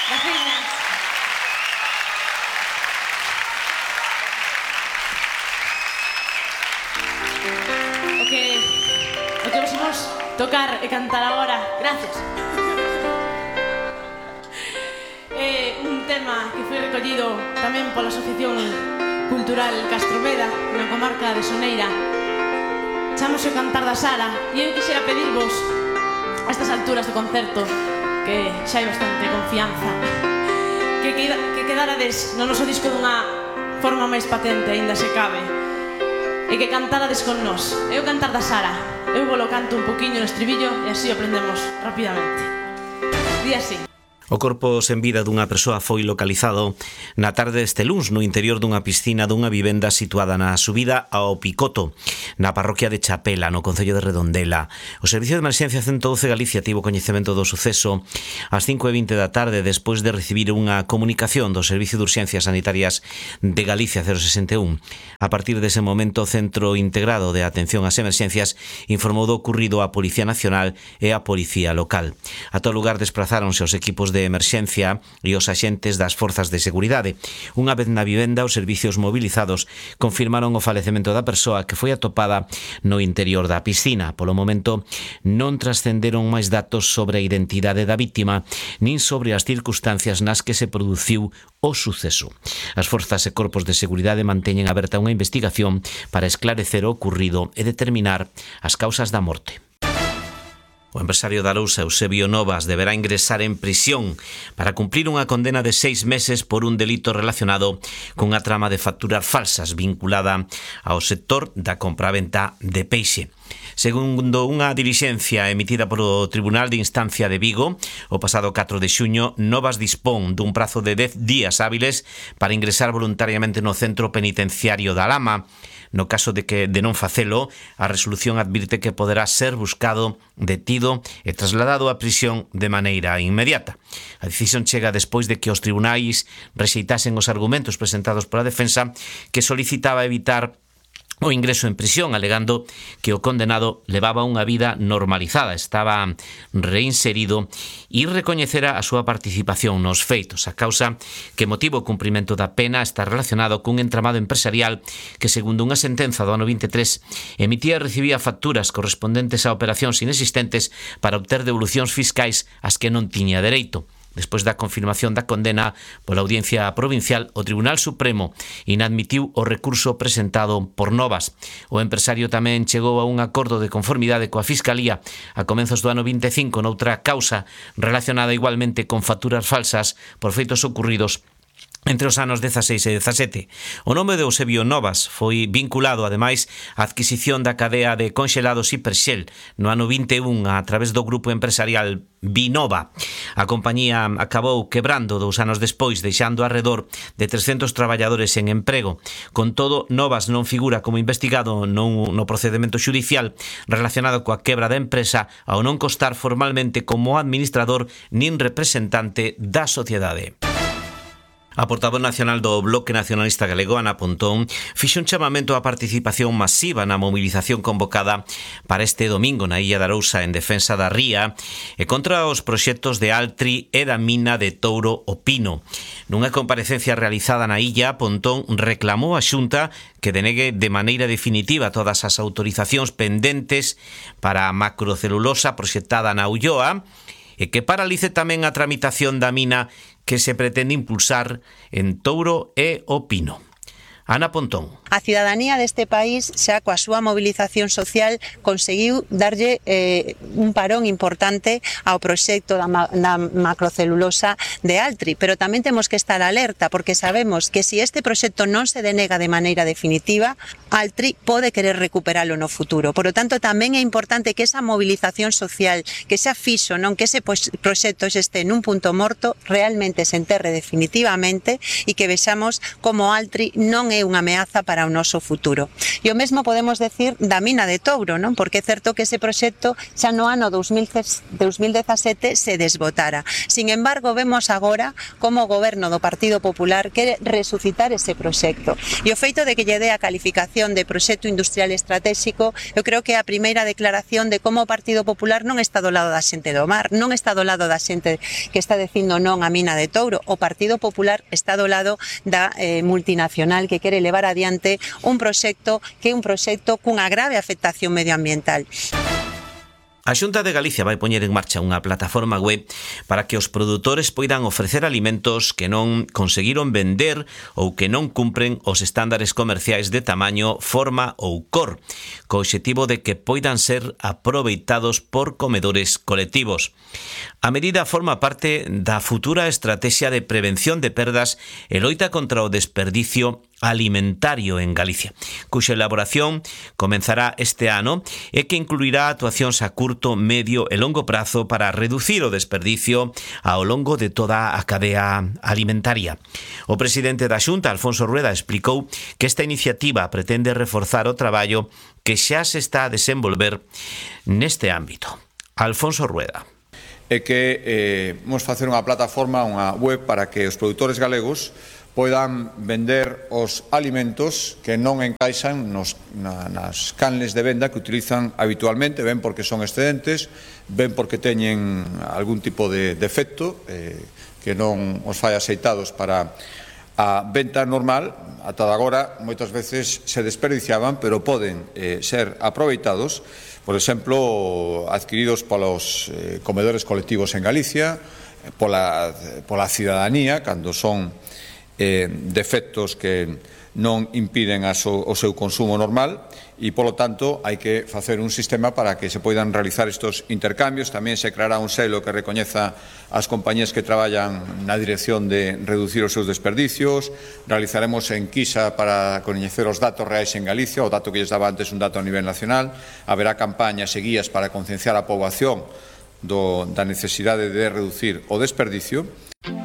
Gracias. O que vos imos tocar e cantar agora, gracias. É un tema que foi recollido tamén pola Asociación Cultural Castromeda na comarca de Soneira. Chamase o Cantar da Sara e eu quixera pedirvos a estas alturas do concerto, que xa hai bastante confianza, que quedarades no noso disco dunha forma máis patente, aínda se cabe, e que cantarades con nós. É o Cantar da Sara. Eu volo canto un poquinho no estribillo e así aprendemos rapidamente. Di así. O corpo sen vida dunha persoa foi localizado na tarde deste luns no interior dunha piscina dunha vivenda situada na subida ao Picoto, na parroquia de Chapela, no concello de Redondela. O Servicio de Emerxencia 112 Galicia tivo coñecemento do suceso ás 5:20 da tarde despois de recibir unha comunicación do Servicio de Urxencias Sanitarias de Galicia 061. A partir dese momento, o Centro Integrado de Atención ás Emerxencias informou do ocurrido á Policía Nacional e á Policía Local. A todo lugar desplazáronse os equipos de emerxencia e os axentes das forzas de seguridade. Unha vez na vivenda, os servicios movilizados confirmaron o falecemento da persoa que foi atopada no interior da piscina. Polo momento, non trascenderon máis datos sobre a identidade da vítima nin sobre as circunstancias nas que se produciu o suceso. As forzas e corpos de seguridade manteñen aberta unha investigación para esclarecer o ocurrido e determinar as causas da morte. O empresario de Arousa, Eusebio Novas, deberá ingresar en prisión para cumplir unha condena de 6 meses por un delito relacionado cunha trama de facturas falsas vinculada ao sector da compraventa de peixe. Segundo unha dilixencia emitida polo Tribunal de Instancia de Vigo, o pasado 4 de xuño, Novas dispón dun prazo de 10 días hábiles para ingresar voluntariamente no centro penitenciario da Lama. No caso de non facelo, a resolución advirte que poderá ser buscado, detido e trasladado á prisión de maneira inmediata. A decisión chega despois de que os tribunais rexeitasen os argumentos presentados pola defensa, que solicitaba evitar o ingreso en prisión, alegando que o condenado levaba unha vida normalizada, estaba reinserido e recoñecera a súa participación nos feitos. A causa que motiva o cumprimento da pena está relacionado cun entramado empresarial que, segundo unha sentenza do ano 23, emitía e recibía facturas correspondentes a operacións inexistentes para obter devolucións fiscais ás que non tiña dereito. Despois da confirmación da condena pola Audiencia Provincial, o Tribunal Supremo inadmitiu o recurso presentado por Novas. O empresario tamén chegou a un acordo de conformidade coa Fiscalía a comenzos do ano 25 noutra causa relacionada igualmente con facturas falsas por feitos ocurridos entre os anos 16 e 17. O nome de Eusebio Novas foi vinculado, ademais, á adquisición da cadea de conxelados Hiperxel no ano 21 a través do grupo empresarial Binova. A compañía acabou quebrando 2 anos despois, deixando arredor de 300 traballadores en emprego. Con todo, Novas non figura como investigado no procedemento xudicial relacionado coa quebra da empresa ao non constar formalmente como administrador nin representante da sociedade. A portavoz nacional do Bloque Nacionalista Galego, Ana Pontón, fixo un chamamento á participación masiva na movilización convocada para este domingo na Illa de Arousa en defensa da ría e contra os proxectos de Altri e da mina de Touro o Pino. Nunha comparecencia realizada na Illa, Pontón reclamou a Xunta que denegue de maneira definitiva todas as autorizacións pendentes para a macrocelulosa proxectada na Ulloa e que paralice tamén a tramitación da mina que se pretende impulsar en Touro e o Pino. Ana Pontón. A cidadanía deste país xa coa súa movilización social conseguiu darlle un parón importante ao proxecto da macrocelulosa de Altri, pero tamén temos que estar alerta porque sabemos que se este proxecto non se denega de maneira definitiva, Altri pode querer recuperalo no futuro. Por lo tanto, tamén é importante que esa movilización social que xa fixo, non que ese proxecto este nun punto morto, realmente se enterre definitivamente e que vexamos como Altri non é é unha ameaza para o noso futuro. E o mesmo podemos decir da mina de Touro, non? Porque é certo que ese proxecto xa no ano 2017 se desbotara. Sin embargo, vemos agora como o goberno do Partido Popular quere resucitar ese proxecto. E o feito de que lle dé a calificación de proxecto industrial estratégico, eu creo que é a primeira declaración de como o Partido Popular non está do lado da xente do mar, non está do lado da xente que está dicindo non a mina de Touro. O Partido Popular está do lado da multinacional que quere levar adiante un proxecto que é un proxecto cunha grave afectación medioambiental. A Xunta de Galicia vai poñer en marcha unha plataforma web para que os produtores poidan ofrecer alimentos que non conseguiron vender ou que non cumpren os estándares comerciais de tamaño, forma ou cor, co obxectivo de que poidan ser aproveitados por comedores colectivos. A medida forma parte da futura estrategia de prevención de perdas e loita contra o desperdicio alimentario en Galicia, cuxa elaboración comenzará este ano e que incluirá actuacións a curto, medio e longo prazo para reducir o desperdicio ao longo de toda a cadea alimentaria. O presidente da Xunta, Alfonso Rueda, explicou que esta iniciativa pretende reforzar o traballo que xa se está a desenvolver neste ámbito. Alfonso Rueda. É que vamos facer unha plataforma, unha web para que os produtores galegos poidan vender os alimentos que non encaixan nas canles de venda que utilizan habitualmente, ben porque son excedentes, ben porque teñen algún tipo de defecto que non os fai aceitados para a venta normal. Ata agora moitas veces se desperdiciaban, pero poden ser aproveitados, por exemplo, adquiridos polos comedores colectivos en Galicia, pola cidadanía, cando son defectos que non impiden o seu consumo normal e, polo tanto, hai que facer un sistema para que se poidan realizar estes intercambios. Tamén se creará un selo que recoñeza as compañías que traballan na dirección de reducir os seus desperdicios. Realizaremos enquisa para coñecer os datos reais en Galicia, o dato que lles daba antes un dato a nivel nacional. Haberá campañas e guías para concienciar a poboación da necesidade de reducir o desperdicio.